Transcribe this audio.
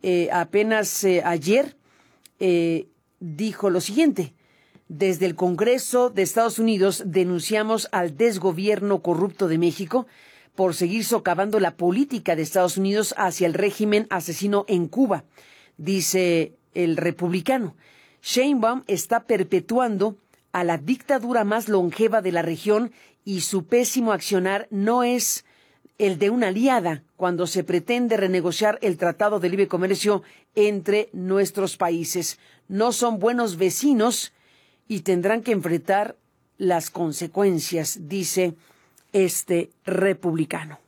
apenas ayer dijo lo siguiente: desde el Congreso de Estados Unidos denunciamos al desgobierno corrupto de México por seguir socavando la política de Estados Unidos hacia el régimen asesino en Cuba, dice el republicano. Sheinbaum está perpetuando a la dictadura más longeva de la región y su pésimo accionar no es el de una aliada cuando se pretende renegociar el Tratado de Libre Comercio entre nuestros países. No son buenos vecinos y tendrán que enfrentar las consecuencias, dice este republicano.